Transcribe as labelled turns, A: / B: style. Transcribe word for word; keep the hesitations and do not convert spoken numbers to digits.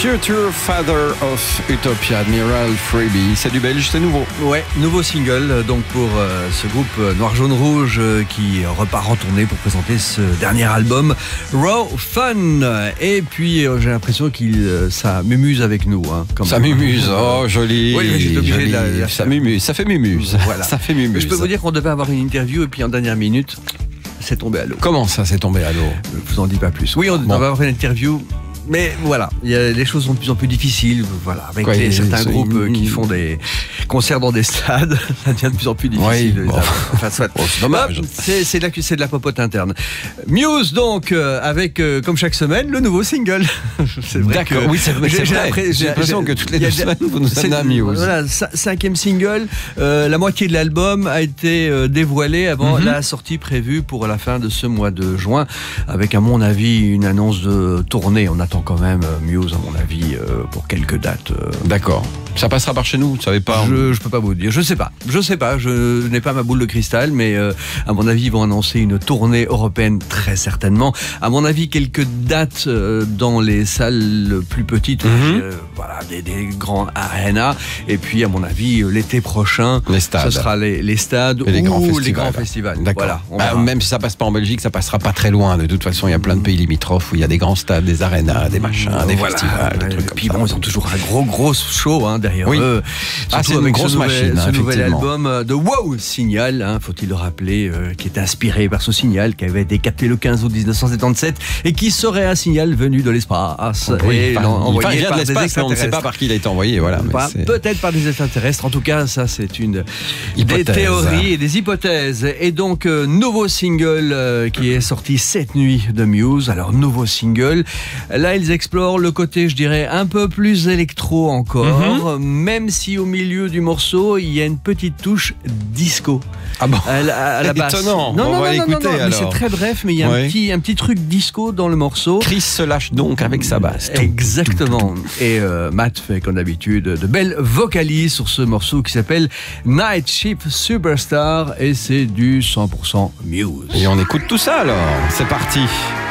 A: Future Father of Utopia, Admiral Freebie. C'est du belge, c'est nouveau.
B: Ouais, nouveau single donc pour euh, ce groupe euh, Noir Jaune Rouge euh, qui repart en tournée pour présenter ce dernier album Raw Fun. Et puis euh, j'ai l'impression qu'il euh, ça mumuse avec nous. Hein, comme
A: ça mumuse, oh joli.
B: Oui, j'étais obligé
A: joli.
B: de la, la
A: ça mumuse, ça fait mumuse. Voilà, ça fait mumuse.
B: Je peux vous dire qu'on devait avoir une interview et puis en dernière minute, c'est tombé à l'eau.
A: Comment ça, c'est tombé à l'eau?
B: Je vous en dis pas plus. Oui, on
A: bon.
B: devait avoir une interview. Mais voilà, il y a, les choses sont de plus en plus difficiles. Voilà, avec
A: Quoi,
B: les,
A: il,
B: certains
A: il,
B: groupes
A: il,
B: qui font des concerts dans des stades, ça devient de plus en plus difficile.
A: Oui, bon.
B: Enfin, soit.
A: Oh, c'est dommage.
B: Ah, c'est, c'est, de la, c'est de la popote interne. Muse, donc, euh, avec, euh, comme chaque semaine, le nouveau single.
A: C'est vrai. D'accord, que, oui, c'est, j'ai, c'est vrai. J'ai, j'ai l'impression que toutes les deux semaines, vous nous amenez un Muse.
B: Voilà, cinquième single. Euh, la moitié de l'album a été euh, dévoilée avant mm-hmm. la sortie prévue pour la fin de ce mois de juin, avec, à mon avis, une annonce de tournée. On attend quand même euh, Muse, à mon avis, euh, pour quelques dates. Euh...
A: D'accord. Ça passera par chez nous, vous ne savez pas?
B: Je, je peux pas vous dire. Je sais pas. Je sais pas. Je n'ai pas ma boule de cristal, mais euh, à mon avis, ils vont annoncer une tournée européenne très certainement. À mon avis, quelques dates euh, dans les salles plus petites, mm-hmm. euh, voilà, des, des grands arénas. Et puis, à mon avis, l'été prochain,
A: les stades.
B: ce sera les, les stades
A: et les
B: ou
A: grands festivals.
B: les grands festivals.
A: D'accord.
B: Voilà,
A: bah, même si ça passe pas en Belgique, ça passera pas très loin. De toute façon, il y a plein de pays limitrophes où il y a des grands stades, des arénas, des machins, mmh, des voilà, festivals, des trucs comme
B: puis
A: ça.
B: Bon, ils ont toujours un gros gros show hein, derrière
A: oui.
B: eux.
A: Ah, c'est une grosse
B: nouvel,
A: machine.
B: Ce
A: hein,
B: nouvel album de Wow Signal, hein, faut-il le rappeler, euh, qui est inspiré par ce signal qui avait été capté le quinze août dix-neuf cent soixante-dix-sept et qui serait un signal venu de l'espace.
A: Oui,
B: et
A: enfin,
B: envoyé
A: il vient
B: par
A: de l'espace, mais on ne sait pas par qui il a été envoyé. Voilà,
B: bah, peut-être par des extraterrestres. En tout cas, ça c'est une
A: hypothèse.
B: Des théories et des hypothèses. Et donc, euh, nouveau single euh, qui est sorti cette nuit de Muse. Alors, nouveau single. Là, ils explorent le côté, je dirais, un peu plus électro encore, mm-hmm. même si au milieu du morceau, il y a une petite touche disco.
A: Ah bon?
B: À la, à la basse.
A: Étonnant.
B: Non,
A: on
B: non,
A: va
B: non,
A: l'écouter
B: non, non,
A: alors.
B: Mais c'est très bref, mais il y a
A: ouais.
B: un, petit, un petit truc disco dans le morceau.
A: Chris se lâche donc avec sa basse.
B: Exactement. Et euh, Matt fait, comme d'habitude, de belles vocalises sur ce morceau qui s'appelle Night Shift Superstar et c'est du cent pour cent Muse.
A: Et on écoute tout ça alors. C'est parti.